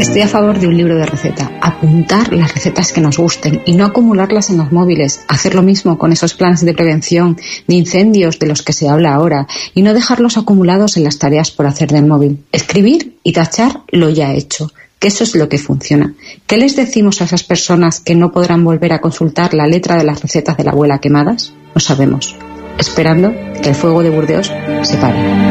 Estoy a favor de un libro de receta. Apuntar las recetas que nos gusten y no acumularlas en los móviles. Hacer lo mismo con esos planes de prevención de incendios de los que se habla ahora y no dejarlos acumulados en las tareas por hacer del móvil. Escribir y tachar lo ya hecho, que eso es lo que funciona. ¿Qué les decimos a esas personas que no podrán volver a consultar la letra de las recetas de la abuela quemadas? No sabemos. Esperando que el fuego de Burdeos se pare.